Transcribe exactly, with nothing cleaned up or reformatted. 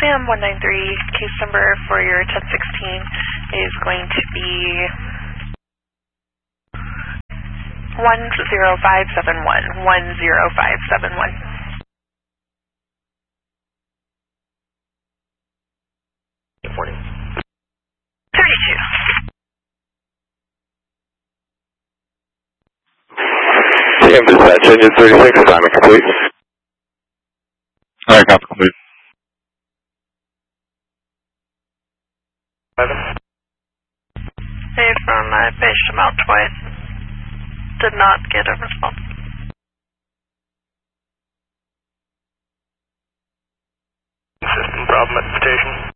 Sam one nine three, case number for your ten sixteen is going to be one zero five seven one, one zero five seven one. Morning. thirty-two. Sam dispatch, engine thirty-six, assignment complete. Alright, copy complete. Hey, from I paged him out twice. Did not get a response. System problem at the station.